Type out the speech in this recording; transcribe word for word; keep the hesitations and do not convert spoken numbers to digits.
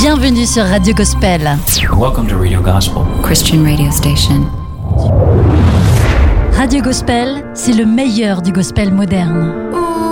Bienvenue sur Radio Gospel. Welcome to Radio Gospel, Christian radio station. Radio Gospel, c'est le meilleur du gospel moderne.